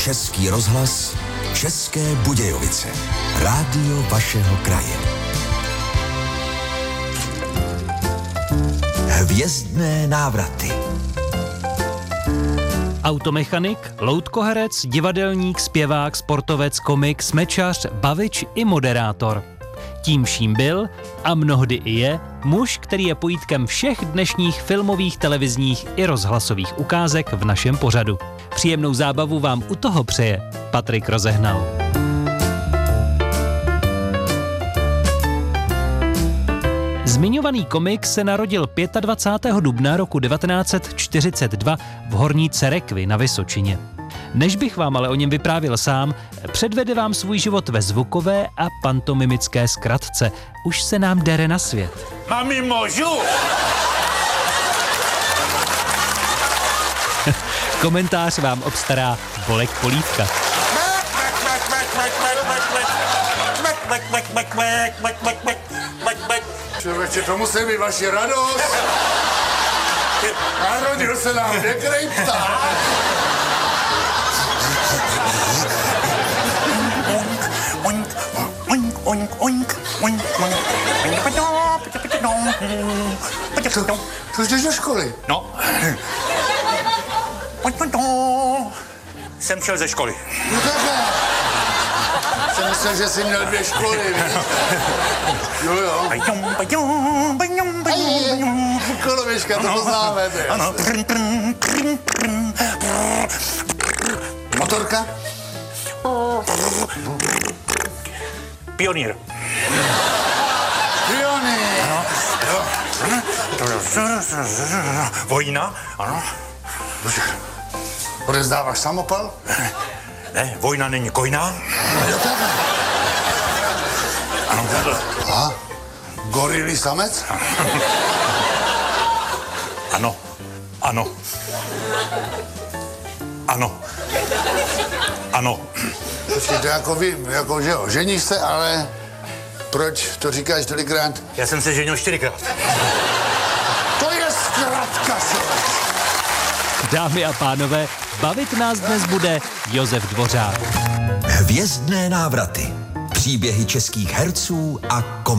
Český rozhlas, České Budějovice. Rádio vašeho kraje. Hvězdné návraty. Automechanik, loutkoherec, divadelník, zpěvák, sportovec, komik, smečař, bavič i moderátor. Tím vším byl, a mnohdy i je, muž, který je pojítkem všech dnešních filmových, televizních i rozhlasových ukázek v našem pořadu. Příjemnou zábavu vám u toho přeje Patrik Rozehnal. Zmiňovaný komik se narodil 25. dubna roku 1942 v Horní Cerekvi na Vysočině. Než bych vám ale o něm vyprávěl sám, předvede vám svůj život ve zvukové a pantomimické zkratce. Už se nám dere na svět. Mami, můžu? Komentář vám obstará Bolek Polívka. Člověče, to musí být vaši radost. Narodil se nám pěknej pták. Co jdeš do školy? No. Jsem šel ze školy. No takhle. Jsem myslel, že jsi měl 2 školy, víš? Jo. Koloběžka, to poznáme, ty. Ano. Motorka? Pionýr. Pionýr. Vojna, ano. Odezdáváš samopal? Ne, vojna není kojná. Jo, takhle. Ano, takhle. Aha. Gorilý samec? Ano. Ano. Ano. Ano. Počkej, to jako vím, jako že jo, ženíš se, ale proč to říkáš tolikrát? Já jsem se ženil 4krát. To je zkratka, Dámy a pánové, bavit nás dnes bude Josef Dvořák. Hvězdné návraty. Příběhy českých herců a komiků.